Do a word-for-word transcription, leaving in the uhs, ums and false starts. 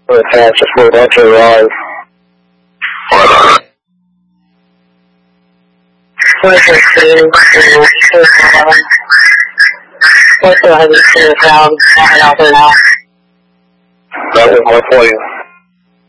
Really fast, just moved on to arrive. What's the two? What's the one hundred two pounds? I'm out there now. That was my point.